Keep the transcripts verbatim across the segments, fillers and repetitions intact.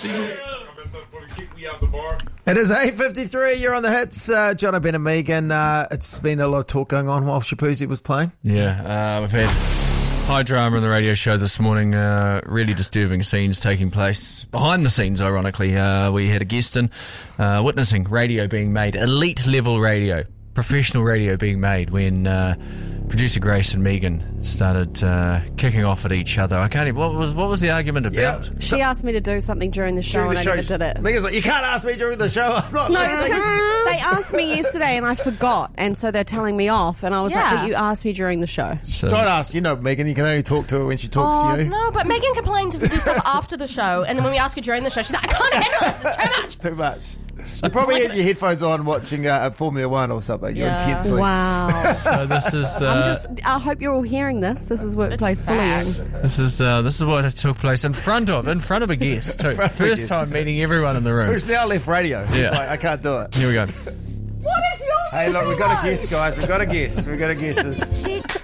It is eight fifty-three. You're on the hits. Uh, Jono, Ben and Megan. Uh, it's been a lot of talk going on while Shapuzi was playing. Yeah, uh, we've had high drama on the radio show this morning. Uh, really disturbing scenes taking place behind the scenes. Ironically, uh, we had a guest in uh, witnessing radio being made, elite level radio, professional radio being made when uh, producer Grace and Megan started uh, kicking off at each other. I can't even. What was what was the argument about? Yeah. She asked me to do something during the show During the and show, I never did it. Megan's like, you can't ask me during the show. I'm not No, listening. because they asked me yesterday and I forgot, and so they're telling me off, and I was Yeah. like, but you asked me during the show. So, Don't ask. You know, Megan, you can only talk to her when she talks Oh, to you. no, but Megan complains if we do stuff after the show, and then when we ask her during the show, she's like, I can't handle this, it's too much. Too much. You probably had your headphones on watching uh, Formula One or something. You're Yeah. intensely. Wow. so this is uh, I'm just. I hope you're all hearing this. This is workplace It's bullying. fact. this is uh, this is what took place in front of in front of a guest too. front of a First guest. time meeting everyone in the room. Who's now left radio? He's Yeah. like, I can't do it. Here we go. What is your Hey, look, we've got a guest, guys. We've got a guest. We've got a guest. This.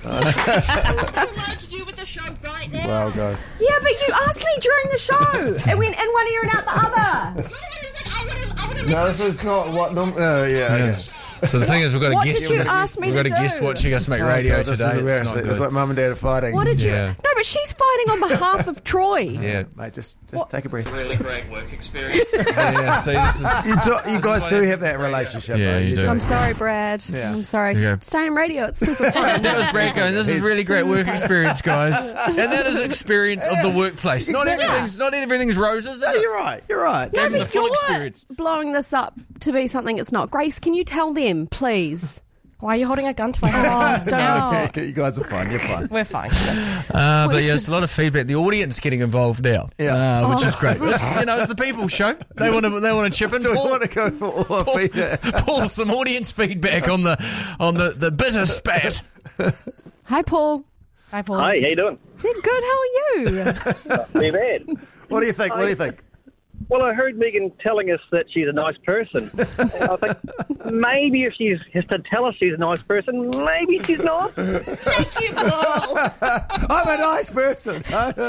allowed to do with the show right now. Wow, guys. Yeah, but you asked me during the show. It went in one ear and out the other. I would have, I would have. No, this is not what. Norm- uh, yeah, yeah. So the thing is, we've got a What guest. did you ask me we've got to a guest do? watching us make Oh, radio God, this is today. It's embarrassing. not It's good. like mum and dad are fighting. What did you? Yeah. No, but she's fighting on behalf of Troy. Yeah, Mate, just just take a breath. Really great work experience. yeah. See, this is. You, do, you guys do have that relationship. Yeah, though. you do. I'm sorry, Brad. Yeah. I'm sorry. Yeah. Stay on radio. It's super fun. That was Brad going, this is really great work experience, guys. And that is experience of the workplace. Not Exactly. everything's not everything's roses, is No, it? you're right. You're right. Give them the But full you're experience. blowing this up to be something it's not. Grace, can you tell them, please? Why are you holding a gun to my head? Oh, don't. Okay, okay, you guys are fine. You're fine. We're fine. Uh, but yeah, it's a lot of feedback. The audience getting involved now, Yeah. uh, which is great. It's, you know, it's the people show. They want to they want to chip in. Do we Paul, want to go for all Paul, feedback? Paul, some audience feedback on the on the, the bitter spat. Hi, Paul. Hi, Paul. Hi, how you doing? They're good. How are you? Too bad. What do you think? What do you think? Well, I heard Megan telling us that she's a nice person. I think maybe if she's has to tell us she's a nice person, maybe she's not. Thank you, Paul. I'm a nice person.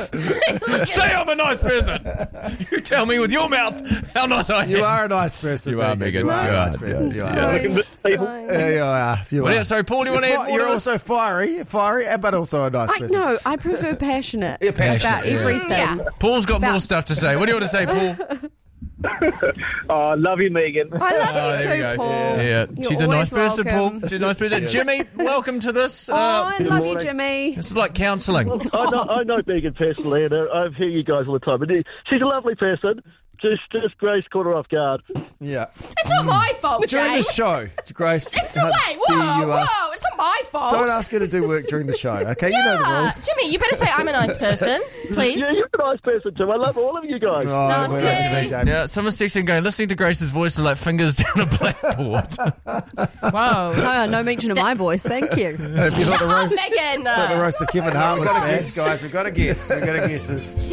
Say I'm a nice person. You tell me with your mouth how nice I am. You are a nice person. You are, Megan. You are You a are, nice person. yeah. You Yeah. are. I can It's people. fine. Yeah, you are. You Well, are. yeah, so, Paul, do you want to You're add fi- more You're to this? also fiery, fiery, but also a nice I person. know. I prefer passionate, Yeah, passionate, about yeah. everything. Yeah. Paul's got more About- stuff to say. What do you want to say, Paul? Oh, I love you, Megan. I love Oh, you there we too, go. Paul. Yeah, You're she's a nice always person, welcome. Paul. She's a nice person. Jimmy, welcome to this. Oh, Uh, I love you, morning. Jimmy. this is like counselling. I know, I know Megan personally, and I I hear you guys all the time. And she's a lovely person. Just, just Grace caught her off guard. Yeah. It's not my fault, During the James. show, Grace. It's how not, wait, do whoa, you ask- whoa, it's not my fault. Don't ask her to do work during the show, okay? You know the Yeah. rules. Jimmy, you better say I'm a nice person, please. Yeah, you're a nice person too. I love all of you guys. Oh, No, we're see? ready, James. Yeah, someone's texting going, listening to Grace's voice is like fingers down a blackboard. Whoa. No, no mention of my voice. Thank you. If you thought the Oh, roast, Megan. thought the Uh, roast of Kevin Hart was bad, guess, guys. We've got to guess. We've got to guess this.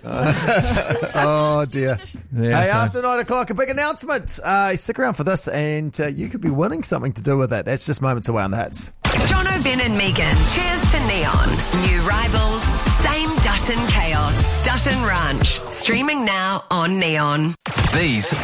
Oh dear. Yeah, Hey, so- after nine o'clock, a big announcement. Uh, stick around for this, and uh, you could be winning something to do with that. That's just moments away on the hits. Jono, Ben and Megan. Cheers to Neon. New rivals. Same Dutton chaos. Dutton Ranch. Streaming now on Neon. These